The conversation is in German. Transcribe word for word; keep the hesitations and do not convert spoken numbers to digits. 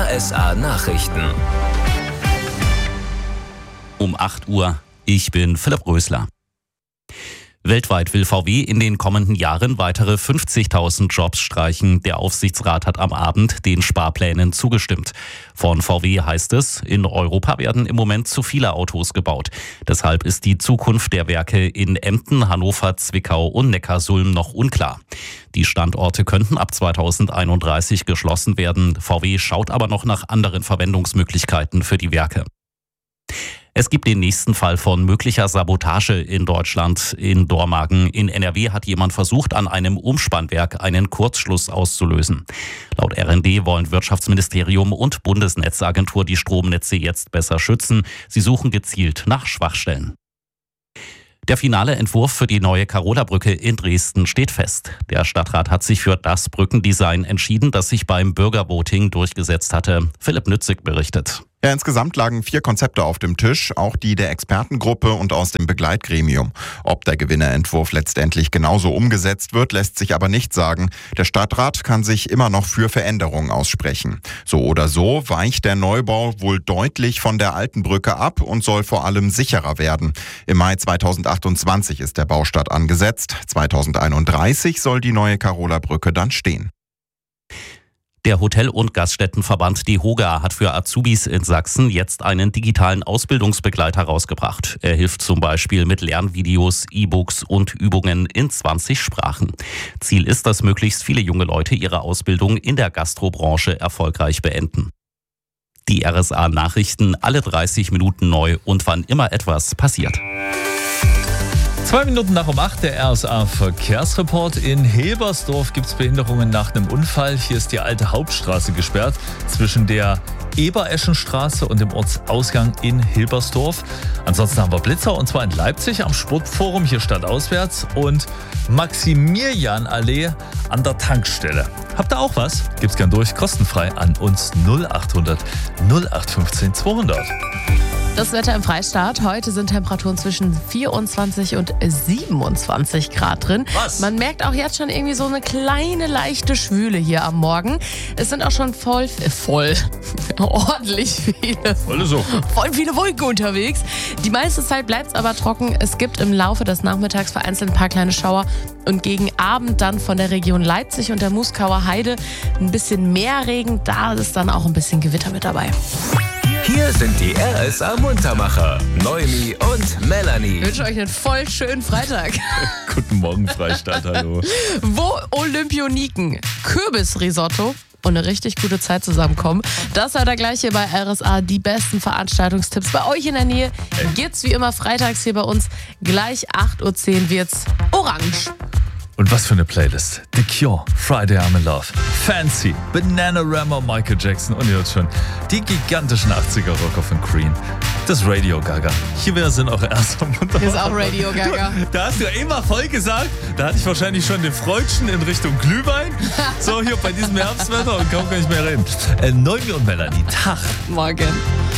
R S A Nachrichten. Um acht Uhr. Ich bin Philipp Rösler. Weltweit will V W in den kommenden Jahren weitere fünfzigtausend Jobs streichen. Der Aufsichtsrat hat am Abend den Sparplänen zugestimmt. Von V W heißt es, in Europa werden im Moment zu viele Autos gebaut. Deshalb ist die Zukunft der Werke in Emden, Hannover, Zwickau und Neckarsulm noch unklar. Die Standorte könnten ab zweitausendeinunddreißig geschlossen werden. V W schaut aber noch nach anderen Verwendungsmöglichkeiten für die Werke. Es gibt den nächsten Fall von möglicher Sabotage in Deutschland. In Dormagen in N R W hat jemand versucht, an einem Umspannwerk einen Kurzschluss auszulösen. Laut R N D wollen Wirtschaftsministerium und Bundesnetzagentur die Stromnetze jetzt besser schützen. Sie suchen gezielt nach Schwachstellen. Der finale Entwurf für die neue Karola-Brücke in Dresden steht fest. Der Stadtrat hat sich für das Brückendesign entschieden, das sich beim Bürgervoting durchgesetzt hatte. Philipp Nützig berichtet. Ja, insgesamt lagen vier Konzepte auf dem Tisch, auch die der Expertengruppe und aus dem Begleitgremium. Ob der Gewinnerentwurf letztendlich genauso umgesetzt wird, lässt sich aber nicht sagen. Der Stadtrat kann sich immer noch für Veränderungen aussprechen. So oder so weicht der Neubau wohl deutlich von der alten Brücke ab und soll vor allem sicherer werden. Im Mai zweitausendachtundzwanzig ist der Baustart angesetzt. zweitausendeinunddreißig soll die neue Karola-Brücke dann stehen. Der Hotel- und Gaststättenverband DEHOGA hat für Azubis in Sachsen jetzt einen digitalen Ausbildungsbegleiter rausgebracht. Er hilft zum Beispiel mit Lernvideos, E-Books und Übungen in zwanzig Sprachen. Ziel ist, dass möglichst viele junge Leute ihre Ausbildung in der Gastrobranche erfolgreich beenden. Die R S A-Nachrichten alle dreißig Minuten neu und wann immer etwas passiert. Zwei Minuten nach um acht, der R S A-Verkehrsreport. In Hilbersdorf gibt es Behinderungen nach einem Unfall. Hier ist die alte Hauptstraße gesperrt zwischen der Ebereschenstraße und dem Ortsausgang in Hilbersdorf. Ansonsten haben wir Blitzer und zwar in Leipzig am Sportforum, hier stadtauswärts, und Maximilianallee an der Tankstelle. Habt ihr auch was? Gibt's gern durch, kostenfrei an uns null achthundert null acht fünfzehn zweihundert. Das Wetter im Freistaat. Heute sind Temperaturen zwischen vierundzwanzig und siebenundzwanzig Grad drin. Was? Man merkt auch jetzt schon irgendwie so eine kleine, leichte Schwüle hier am Morgen. Es sind auch schon voll, äh, voll, ordentlich viele, Voll so. voll viele Wolken unterwegs. Die meiste Zeit bleibt es aber trocken. Es gibt im Laufe des Nachmittags vereinzelt ein paar kleine Schauer und gegen Abend dann von der Region Leipzig und der Muskauer Heide ein bisschen mehr Regen. Da ist dann auch ein bisschen Gewitter mit dabei. Hier sind die R S A Muntermacher, Noemi und Melanie. Ich wünsche euch einen voll schönen Freitag. Guten Morgen, Freistaat, hallo. Wo Olympioniken, Kürbisrisotto und eine richtig gute Zeit zusammenkommen. Das hört ihr gleich hier bei R S A. Die besten Veranstaltungstipps bei euch in der Nähe gibt's wie immer freitags hier bei uns. Gleich acht Uhr zehn wird's orange. Und was für eine Playlist. The Cure, Friday I'm in Love, Fancy, Bananarama, Michael Jackson und ihr hört schon, die gigantischen achtziger Rocker von Queen. Das Radio Gaga. Hier wäre sind eure erste Muntermacher. Hier ist auch Radio Gaga. Du, da hast du ja immer voll gesagt, da hatte ich wahrscheinlich schon den Freudchen in Richtung Glühwein. So hier bei diesem Herbstwetter und kaum kann ich mehr reden. Äh, Noemi und Melanie, Tag. Morgen.